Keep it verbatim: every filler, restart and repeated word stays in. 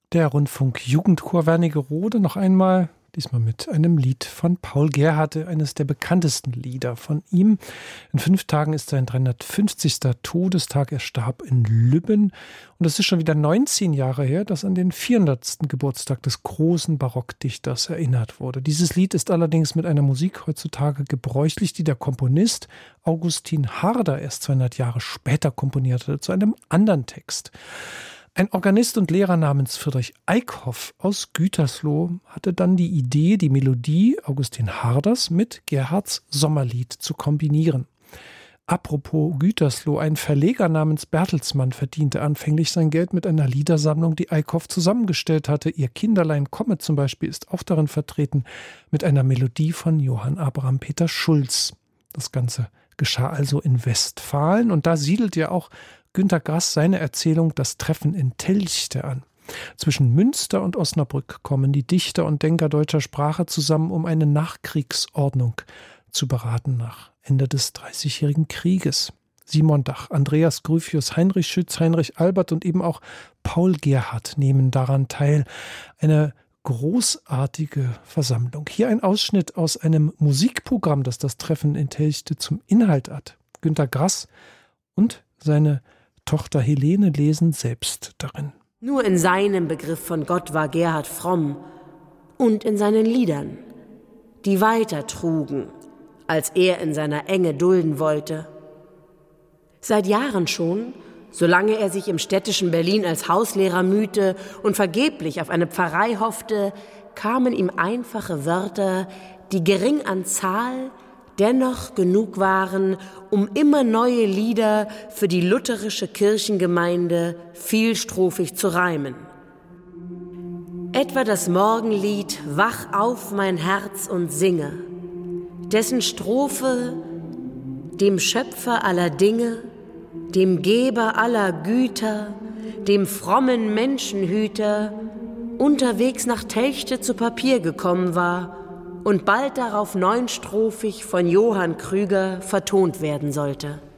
Der Rundfunk-Jugendchor Wernigerode noch einmal, diesmal mit einem Lied von Paul Gerhardt, eines der bekanntesten Lieder von ihm. In fünf Tagen ist sein dreihundertfünfzigster Todestag. Er starb in Lübben. Und es ist schon wieder neunzehn Jahre her, dass an den vierhundertsten Geburtstag des großen Barockdichters erinnert wurde. Dieses Lied ist allerdings mit einer Musik heutzutage gebräuchlich, die der Komponist Augustin Harder erst zweihundert Jahre später komponierte, zu einem anderen Text. Ein Organist und Lehrer namens Friedrich Eickhoff aus Gütersloh hatte dann die Idee, die Melodie Augustin Harders mit Gerhardts Sommerlied zu kombinieren. Apropos Gütersloh, ein Verleger namens Bertelsmann verdiente anfänglich sein Geld mit einer Liedersammlung, die Eickhoff zusammengestellt hatte. Ihr Kinderlein komme zum Beispiel ist auch darin vertreten, mit einer Melodie von Johann Abraham Peter Schulz. Das Ganze geschah also in Westfalen und da siedelt ja auch Günter Grass seine Erzählung Das Treffen in Telchte an. Zwischen Münster und Osnabrück kommen die Dichter und Denker deutscher Sprache zusammen, um eine Nachkriegsordnung zu beraten nach Ende des Dreißigjährigen Krieges. Simon Dach, Andreas Gryphius, Heinrich Schütz, Heinrich Albert und eben auch Paul Gerhardt nehmen daran teil. Eine großartige Versammlung. Hier ein Ausschnitt aus einem Musikprogramm, das das Treffen in Telchte zum Inhalt hat. Günter Grass und seine Tochter Helene lesen selbst darin. Nur in seinem Begriff von Gott war Gerhard fromm und in seinen Liedern, die weiter trugen, als er in seiner Enge dulden wollte. Seit Jahren schon, solange er sich im städtischen Berlin als Hauslehrer mühte und vergeblich auf eine Pfarrei hoffte, kamen ihm einfache Wörter, die gering an Zahl, dennoch genug waren, um immer neue Lieder für die lutherische Kirchengemeinde vielstrophig zu reimen. Etwa das Morgenlied Wach auf mein Herz und singe, dessen Strophe dem Schöpfer aller Dinge, dem Geber aller Güter, dem frommen Menschenhüter unterwegs nach Telchte zu Papier gekommen war und bald darauf neunstropig von Johann Krüger vertont werden sollte.